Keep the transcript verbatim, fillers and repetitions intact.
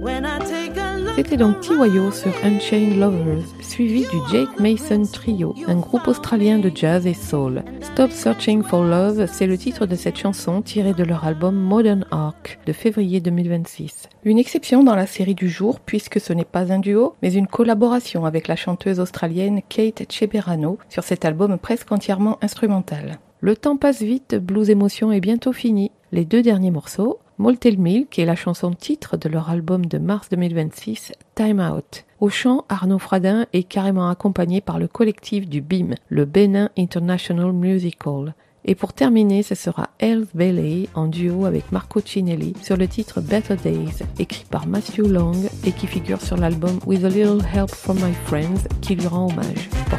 C'était donc T Y O sur Unchained Lovers, suivi du Jake Mason Trio, un groupe australien de jazz et soul. Stop Searching for Love, c'est le titre de cette chanson tirée de leur album Modern Arc de février deux mille vingt-six. Une exception dans la série du jour puisque ce n'est pas un duo, mais une collaboration avec la chanteuse australienne Kate Ceberano sur cet album presque entièrement instrumental. Le temps passe vite, Blues Emotion est bientôt fini. Les deux derniers morceaux, Malted Milk est la chanson titre de leur album de mars deux mille vingt-six, Time Out. Au chant, Arnaud Fradin est carrément accompagné par le collectif du B I M, le Benin International Musical. Et pour terminer, ce sera Hells Bailey en duo avec Marco Cinelli sur le titre Better Days, écrit par Matthew Long et qui figure sur l'album With a Little Help from My Friends qui lui rend hommage.